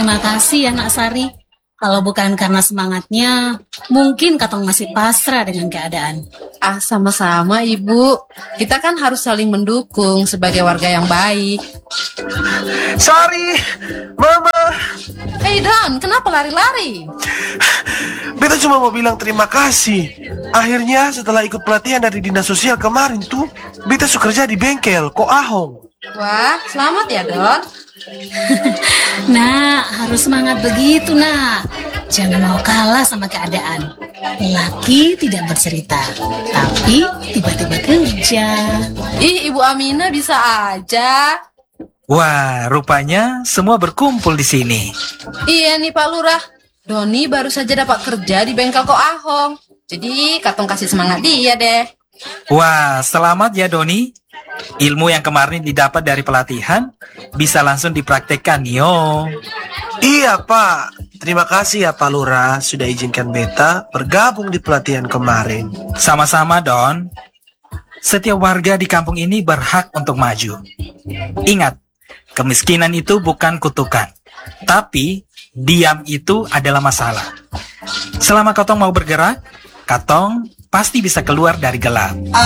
Terima kasih ya Nak Sari. Kalau bukan karena semangatnya, mungkin Katong masih pasrah dengan keadaan. Ah, sama-sama Ibu. Kita kan harus saling mendukung sebagai warga yang baik. Sari, Mama, Hey Don, kenapa lari-lari? beta cuma mau bilang terima kasih. Akhirnya setelah ikut pelatihan dari dinas sosial kemarin tuh, beta suka kerja di bengkel Ko Ahong. Wah, selamat ya Don. Nah, harus semangat begitu, Nak. Jangan mau kalah sama keadaan. Laki tidak bercerita, tapi tiba-tiba kerja. Ih, Ibu Aminah bisa aja. Wah, rupanya semua berkumpul di sini. Iya nih Pak Lurah, Doni baru saja dapat kerja di bengkel Ko Ahong. Jadi Katong kasih semangat dia deh. Wah, selamat ya Doni. Ilmu yang kemarin didapat dari pelatihan bisa langsung dipraktekkan, yo. Iya Pak, terima kasih ya Pak Lurah sudah izinkan beta bergabung di pelatihan kemarin. Sama-sama, Don. Setiap warga di kampung ini berhak untuk maju. Ingat, kemiskinan itu bukan kutukan, tapi diam itu adalah masalah. Selama Katong mau bergerak, Katong pasti bisa keluar dari gelap.